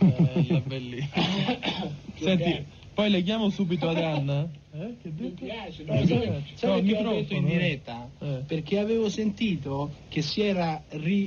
Bella, bellissima. Senti, poi le chiamo subito ad Anna. Che mi piace, no, sai perché ho detto in diretta? Eh. Perché avevo sentito che si era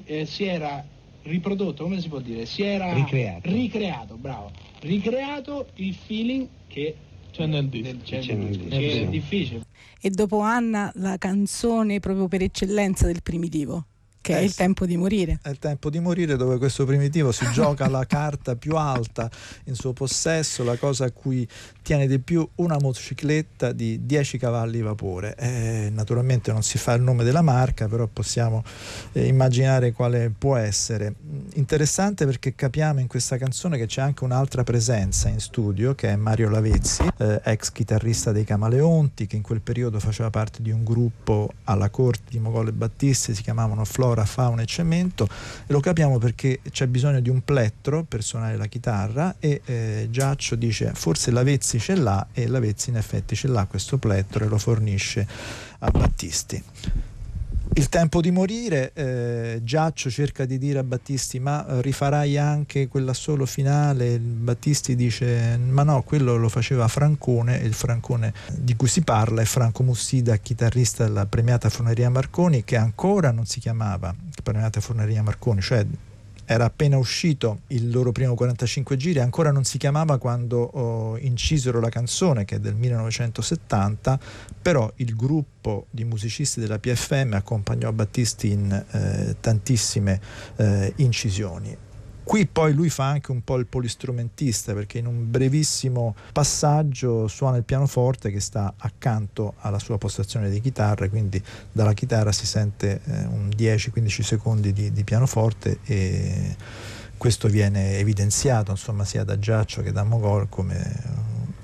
riprodotto, come si può dire? Si era ricreato, bravo. Ricreato il feeling che c'è nel disco. Che è difficile. E dopo Anna la canzone proprio per eccellenza del Primitivo, che è Il tempo di morire. È Il tempo di morire, dove questo Primitivo si gioca la carta più alta in suo possesso, la cosa a cui tiene di più, una motocicletta di 10 cavalli vapore. Naturalmente non si fa il nome della marca, però possiamo immaginare quale può essere. Interessante perché capiamo in questa canzone che c'è anche un'altra presenza in studio, che è Mario Lavezzi, ex chitarrista dei Camaleonti, che in quel periodo faceva parte di un gruppo alla corte di Mogol e Battisti, si chiamavano Flora, Fauna e Cemento, e lo capiamo perché c'è bisogno di un plettro per suonare la chitarra e Giaccio dice forse Lavezzi ce l'ha, e Lavezzi in effetti ce l'ha questo plettro e lo fornisce a Battisti. Il tempo di morire, Giaccio cerca di dire a Battisti ma rifarai anche quell'assolo finale, Battisti dice ma no, quello lo faceva Francone, e il Francone di cui si parla è Franco Mussida, chitarrista della Premiata Forneria Marconi, che ancora non si chiamava Premiata Forneria Marconi, cioè era appena uscito il loro primo 45 giri, ancora non si chiamava quando incisero la canzone, che è del 1970, però il gruppo di musicisti della PFM accompagnò Battisti in tantissime incisioni. Qui poi lui fa anche un po' il polistrumentista, perché in un brevissimo passaggio suona il pianoforte che sta accanto alla sua postazione di chitarra, quindi dalla chitarra si sente un 10-15 secondi di pianoforte, e questo viene evidenziato insomma sia da Giaccio che da Mogol come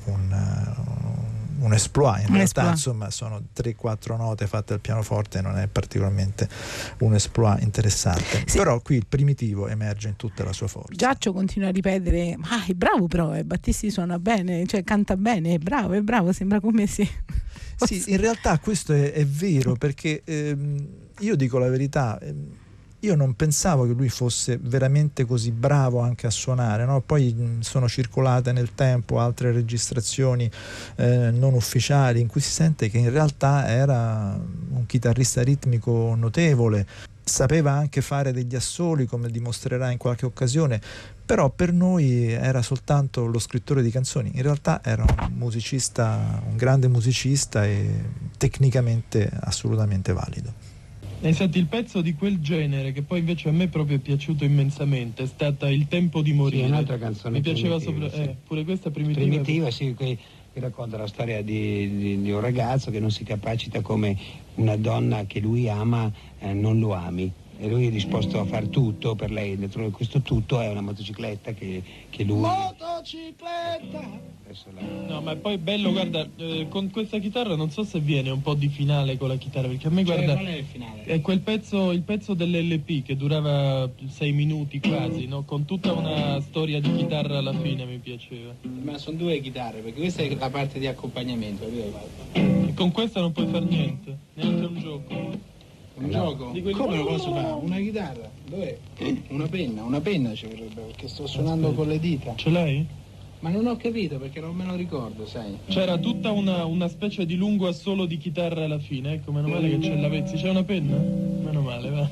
un exploit. In realtà insomma sono 3-4 note fatte al pianoforte, non è particolarmente un exploit interessante, sì. Però qui il Primitivo emerge in tutta la sua forza. Giaccio continua a ripetere ma è bravo, però Battisti suona bene, cioè canta bene, è bravo, sembra come se sì, in realtà questo è vero, perché io dico la verità, io non pensavo che lui fosse veramente così bravo anche a suonare, no? Poi sono circolate nel tempo altre registrazioni non ufficiali in cui si sente che in realtà era un chitarrista ritmico notevole, sapeva anche fare degli assoli, come dimostrerà in qualche occasione, però per noi era soltanto lo scrittore di canzoni. In realtà era un musicista, un grande musicista e tecnicamente assolutamente valido. E senti, il pezzo di quel genere che poi invece a me proprio è piaciuto immensamente è stata Il tempo di morire. Sì, un'altra canzone. Mi piaceva sì. Pure questa Primitiva. Primitiva, sì, che racconta la storia di un ragazzo che non si capacita come una donna che lui ama non lo ami. E lui è disposto a far tutto per lei, dentro questo tutto è una motocicletta che lui... Motocicletta! No, ma poi è bello, guarda, con questa chitarra non so se viene un po' di finale con la chitarra, perché a me guarda... Qual è il finale? È il pezzo dell'LP che durava 6 minuti quasi, no? Con tutta una storia di chitarra alla fine, mi piaceva. Ma sono 2 chitarre, perché questa è la parte di accompagnamento, e con questa non puoi fare niente, neanche un gioco. Un gioco? Come lo posso fare? Una chitarra? Dov'è? Una penna ci vorrebbe, perché sto suonando con le dita. Ce l'hai? Ma non ho capito perché non me lo ricordo, sai. C'era tutta una specie di lungo assolo di chitarra alla fine, ecco, meno male che c'è Lavezzi. C'è una penna? Meno male, va.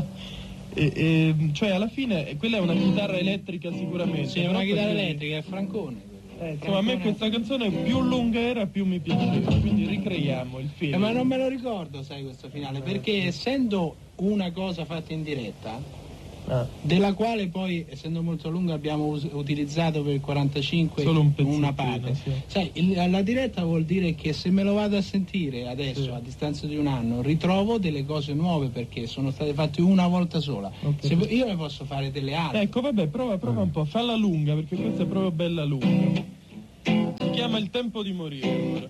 Cioè alla fine quella è una chitarra elettrica sicuramente. Sì, è una chitarra elettrica, è Francone. Insomma, a me questa canzone più lunga era più mi piaceva, quindi ricreiamo il film. Ma non me lo ricordo, sai, questo finale, perché essendo una cosa fatta in diretta, della quale poi, essendo molto lunga, abbiamo utilizzato per il 45 solo una parte. Sì. Sai, la diretta vuol dire che se me lo vado a sentire adesso, sì, a distanza di un anno, ritrovo delle cose nuove perché sono state fatte una volta sola. Okay. Se io ne posso fare delle altre. Ecco, vabbè, prova un po', falla lunga, perché questa è proprio bella lunga. Si chiama Il tempo di morire.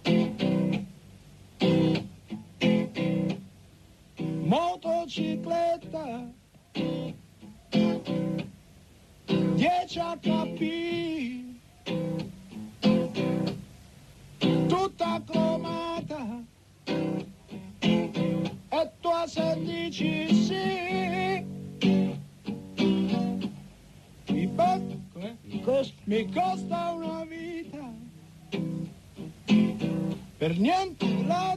Motocicletta 10 HP tutta cromata e tu se dici sì. mi costa una vita, per niente la